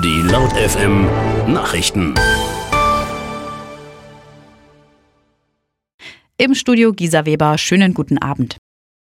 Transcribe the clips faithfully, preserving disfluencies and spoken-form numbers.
Die Laut F M Nachrichten. Im Studio Gisa Weber, schönen guten Abend.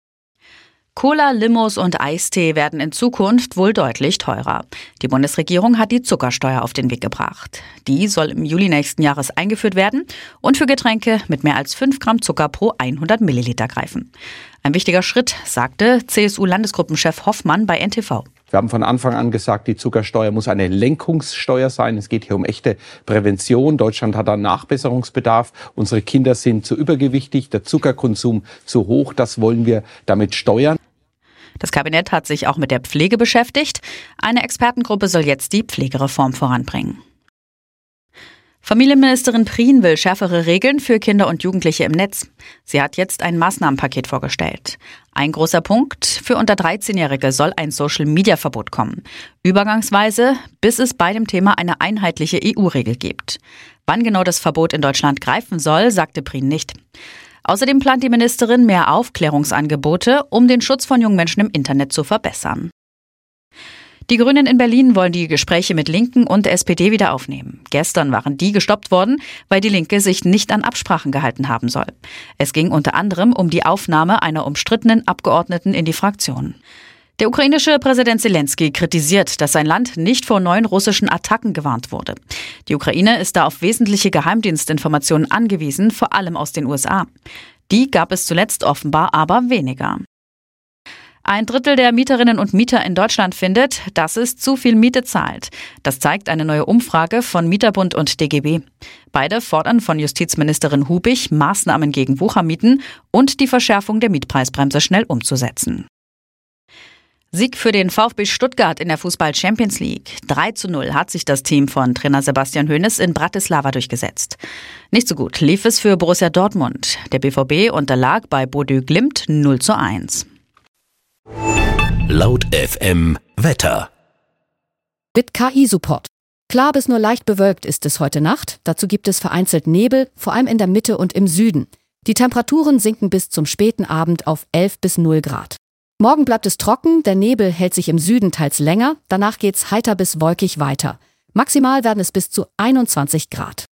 Cola, Limos und Eistee werden in Zukunft wohl deutlich teurer. Die Bundesregierung hat die Zuckersteuer auf den Weg gebracht. Die soll im Juli nächsten Jahres eingeführt werden und für Getränke mit mehr als fünf Gramm Zucker pro hundert Milliliter greifen. Ein wichtiger Schritt, sagte C S U-Landesgruppenchef Hoffmann bei N T V. Wir haben von Anfang an gesagt, die Zuckersteuer muss eine Lenkungssteuer sein. Es geht hier um echte Prävention. Deutschland hat da Nachbesserungsbedarf. Unsere Kinder sind zu übergewichtig, der Zuckerkonsum zu hoch. Das wollen wir damit steuern. Das Kabinett hat sich auch mit der Pflege beschäftigt. Eine Expertengruppe soll jetzt die Pflegereform voranbringen. Familienministerin Prien will schärfere Regeln für Kinder und Jugendliche im Netz. Sie hat jetzt ein Maßnahmenpaket vorgestellt. Ein großer Punkt: Für unter dreizehnjährige soll ein Social-Media-Verbot kommen. Übergangsweise, bis es bei dem Thema eine einheitliche E U-Regel gibt. Wann genau das Verbot in Deutschland greifen soll, sagte Prien nicht. Außerdem plant die Ministerin mehr Aufklärungsangebote, um den Schutz von jungen Menschen im Internet zu verbessern. Die Grünen in Berlin wollen die Gespräche mit Linken und S P D wieder aufnehmen. Gestern waren die gestoppt worden, weil die Linke sich nicht an Absprachen gehalten haben soll. Es ging unter anderem um die Aufnahme einer umstrittenen Abgeordneten in die Fraktion. Der ukrainische Präsident Zelensky kritisiert, dass sein Land nicht vor neuen russischen Attacken gewarnt wurde. Die Ukraine ist da auf wesentliche Geheimdienstinformationen angewiesen, vor allem aus den U S A. Die gab es zuletzt offenbar aber weniger. Ein Drittel der Mieterinnen und Mieter in Deutschland findet, dass es zu viel Miete zahlt. Das zeigt eine neue Umfrage von Mieterbund und D G B. Beide fordern von Justizministerin Hubig, Maßnahmen gegen Wuchermieten und die Verschärfung der Mietpreisbremse schnell umzusetzen. Sieg für den VfB Stuttgart in der Fußball-Champions League. drei zu null hat sich das Team von Trainer Sebastian Hoeneß in Bratislava durchgesetzt. Nicht so gut lief es für Borussia Dortmund. Der B V B unterlag bei Bodø Glimt null zu eins. Laut F M Wetter. Mit K I-Support. Klar bis nur leicht bewölkt ist es heute Nacht. Dazu gibt es vereinzelt Nebel, vor allem in der Mitte und im Süden. Die Temperaturen sinken bis zum späten Abend auf elf bis null Grad. Morgen bleibt es trocken, der Nebel hält sich im Süden teils länger, danach geht's heiter bis wolkig weiter. Maximal werden es bis zu einundzwanzig Grad.